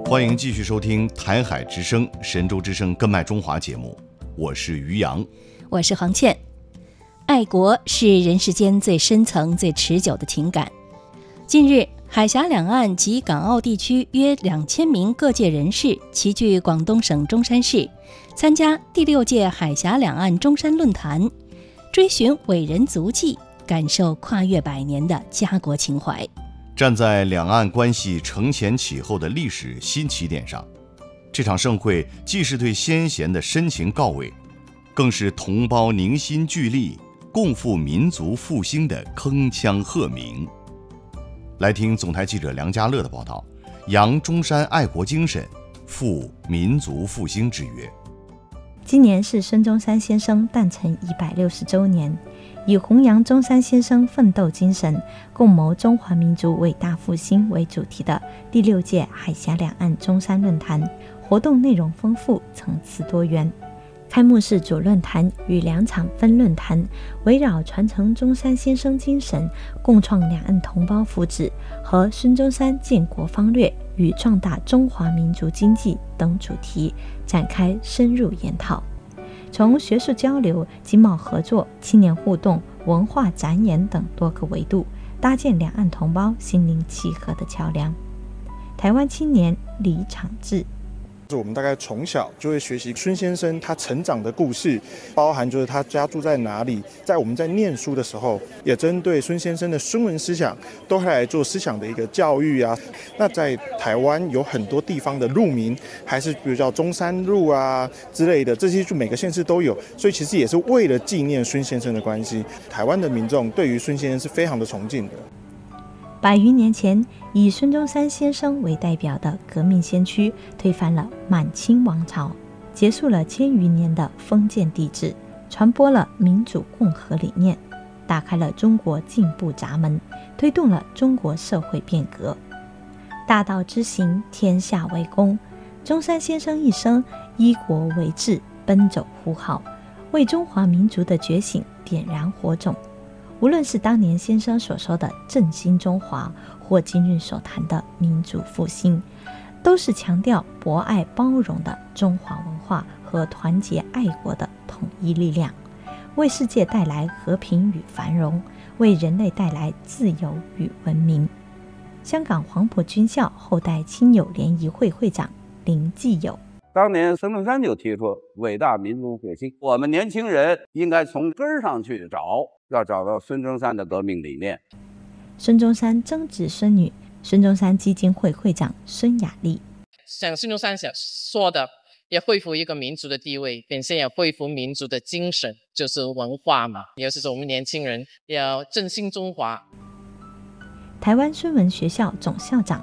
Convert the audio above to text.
欢迎继续收听台海之声、神州之声根脉中华节目，我是于洋， 我是黄倩。爱国是人世间最深层、最持久的情感。近日，海峡两岸及港澳地区约2000名各界人士齐聚广东省中山市，参加第6届海峡两岸中山论坛，追寻伟人足迹，感受跨越100年的家国情怀。 站在两岸关系承前启后的历史新起点上，这场盛会既是对先贤的深情告慰，更是同胞凝心聚力共赴民族复兴的铿锵鹤鸣。来听总台记者梁家乐的报道，扬中山爱国精神，赴民族复兴之约。 今年是孙中山先生诞辰160周年，以弘扬中山先生奋斗精神，共谋中华民族伟大复兴为主题的第6届海峡两岸中山论坛，活动内容丰富，层次多元。开幕式主论坛与2场分论坛，围绕传承中山先生精神、共创两岸同胞福祉和孙中山建国方略与壮大中华民族经济等主题展开深入研讨，从学术交流、经贸合作、青年互动、文化展演等多个维度，搭建两岸同胞心灵契合的桥梁。台湾青年李昶志， 我们大概从小就会学习孙先生他成长的故事，包含就是他家住在哪里，在我们在念书的时候，也针对孙先生的孙文思想都会来做思想的一个教育啊。那在台湾有很多地方的路名，还是比如叫中山路啊之类的，这些就每个县市都有，所以其实也是为了纪念孙先生的关系，台湾的民众对于孙先生是非常的崇敬的。 100余年前，以孙中山先生为代表的革命先驱推翻了满清王朝，结束了1000余年的封建帝制，传播了民主共和理念，打开了中国进步闸门，推动了中国社会变革。大道之行，天下为公。中山先生一生依国为志，奔走呼号，为中华民族的觉醒点燃火种。无论是当年先生所说的振兴中华，或今日所谈的民主复兴，都是强调博爱包容的中华文化和团结爱国的统一力量，为世界带来和平与繁荣，为人类带来自由与文明。香港黄埔军校后代亲友联谊会会长林继友， 当年孙中山就提出伟大民族复兴，我们年轻人应该从根儿上去找，要找到孙中山的革命理念。 孙中山曾侄孙女，孙中山基金会会长孙雅丽， 像孙中山想说的，也恢复一个民族的地位，本身也恢复民族的精神，就是文化嘛。尤其是我们年轻人要振兴中华。 台湾孙文学校总校长